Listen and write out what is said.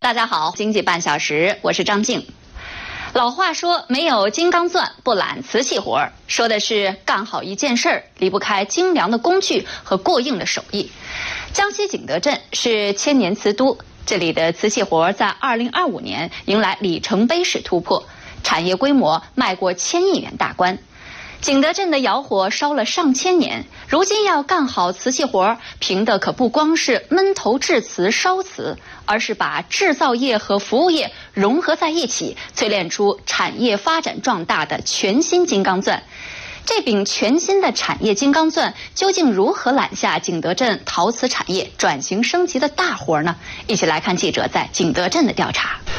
大家好，经济半小时，我是张静。老话说，没有金刚钻不揽瓷器活儿，说的是干好一件事儿离不开精良的工具和过硬的手艺。江西景德镇是千年瓷都，这里的瓷器活在2025年迎来里程碑式突破，产业规模迈过1000亿元大关。景德镇的窑火烧了上千年，如今要干好瓷器活，凭的可不光是闷头制瓷烧瓷，而是把制造业和服务业融合在一起，淬炼出产业发展壮大的全新金刚钻。这柄全新的产业金刚钻究竟如何揽下景德镇陶瓷产业转型升级的大活呢？一起来看记者在景德镇的调查。